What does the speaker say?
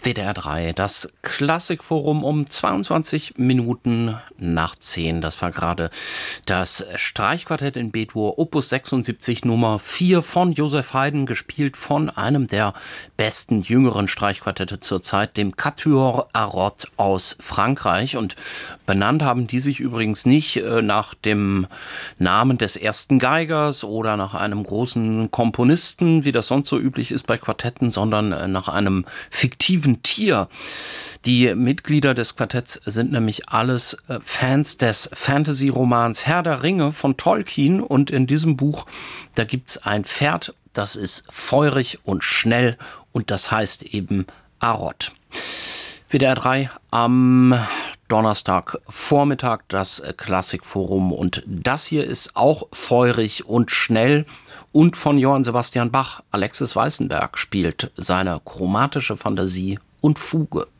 WDR 3, das Klassikforum um 22 Minuten nach 10. Das war gerade das Streichquartett in B-Dur, Opus 76 Nummer 4 von Joseph Haydn, gespielt von einem der besten jüngeren Streichquartette zurzeit, dem Quatuor Arrot aus Frankreich. Und benannt haben die sich übrigens nicht nach dem Namen des ersten Geigers oder nach einem großen Komponisten, wie das sonst so üblich ist bei Quartetten, sondern nach einem fiktiven Tier. Die Mitglieder des Quartetts sind nämlich alles Fans des Fantasy-Romans Herr der Ringe von Tolkien, und in diesem Buch, da gibt's ein Pferd, das ist feurig und schnell, und das heißt eben Arrot. WDR 3 am Donnerstagvormittag, das Klassikforum, und das hier ist auch feurig und schnell und von Johann Sebastian Bach. Alexis Weissenberg spielt seine chromatische Fantasie und Fuge.